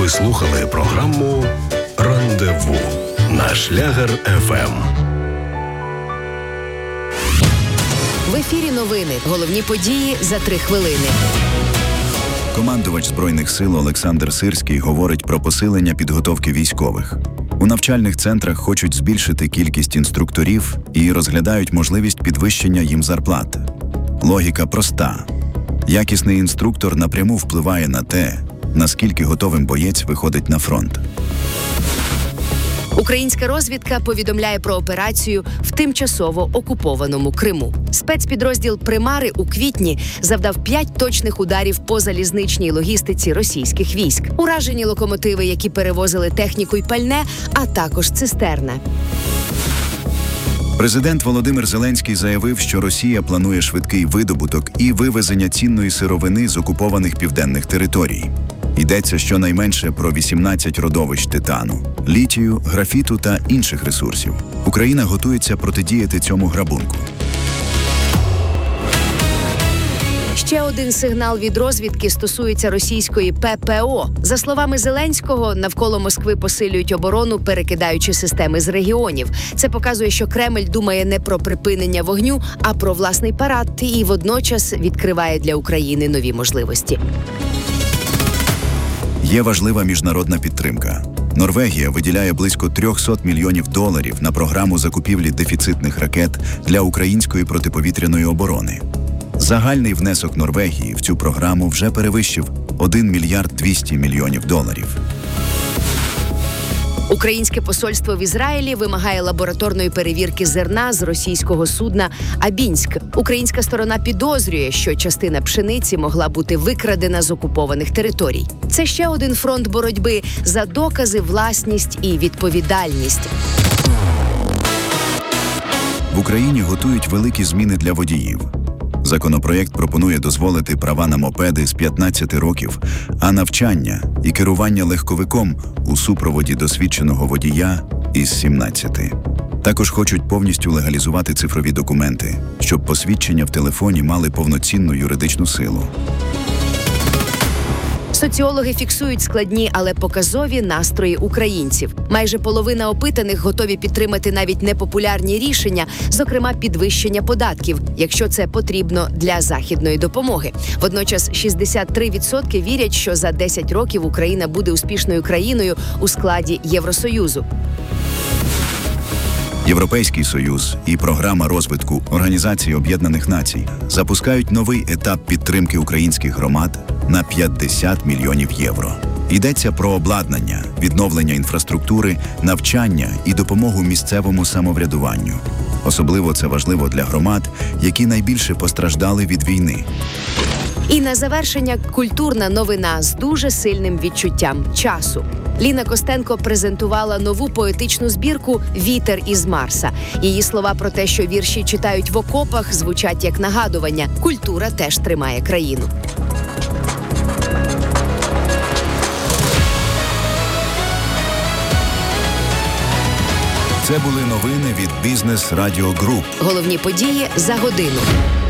Ви слухали програму «Рандеву» на Шлягер ФМ. В ефірі новини. Головні події за 3 хвилини. Командувач Збройних сил Олександр Сирський говорить про посилення підготовки військових. У навчальних центрах хочуть збільшити кількість інструкторів і розглядають можливість підвищення їм зарплат. Логіка проста. Якісний інструктор напряму впливає на те, наскільки готовим боєць виходить на фронт. Українська розвідка повідомляє про операцію в тимчасово окупованому Криму. Спецпідрозділ «Примари» у квітні завдав 5 точних ударів по залізничній логістиці російських військ. Уражені локомотиви, які перевозили техніку й пальне, а також цистерна. Президент Володимир Зеленський заявив, що Росія планує швидкий видобуток і вивезення цінної сировини з окупованих південних територій. Йдеться щонайменше про 18 родовищ титану, літію, графіту та інших ресурсів. Україна готується протидіяти цьому грабунку. Ще один сигнал від розвідки стосується російської ППО. За словами Зеленського, навколо Москви посилюють оборону, перекидаючи системи з регіонів. Це показує, що Кремль думає не про припинення вогню, а про власний парад і водночас відкриває для України нові можливості. Є важлива міжнародна підтримка. Норвегія виділяє близько $300 мільйонів на програму закупівлі дефіцитних ракет для української протиповітряної оборони. Загальний внесок Норвегії в цю програму вже перевищив $1 мільярд 200 мільйонів. Українське посольство в Ізраїлі вимагає лабораторної перевірки зерна з російського судна «Абінськ». Українська сторона підозрює, що частина пшениці могла бути викрадена з окупованих територій. Це ще один фронт боротьби за докази, власність і відповідальність. В Україні готують великі зміни для водіїв. Законопроєкт пропонує дозволити права на мопеди з 15 років, а навчання і керування легковиком у супроводі досвідченого водія із 17. Також хочуть повністю легалізувати цифрові документи, щоб посвідчення в телефоні мали повноцінну юридичну силу. Соціологи фіксують складні, але показові настрої українців. Майже половина опитаних готові підтримати навіть непопулярні рішення, зокрема підвищення податків, якщо це потрібно для західної допомоги. Водночас 63% вірять, що за 10 років Україна буде успішною країною у складі Євросоюзу. Європейський Союз і програма розвитку Організації Об'єднаних Націй запускають новий етап підтримки українських громад на $50 мільйонів. Йдеться про обладнання, відновлення інфраструктури, навчання і допомогу місцевому самоврядуванню. Особливо це важливо для громад, які найбільше постраждали від війни. І на завершення культурна новина з дуже сильним відчуттям часу. Ліна Костенко презентувала нову поетичну збірку «Вітер із Марса». Її слова про те, що вірші читають в окопах, звучать як нагадування. Культура теж тримає країну. Це були новини від Бізнес Радіо Груп. Головні події за годину.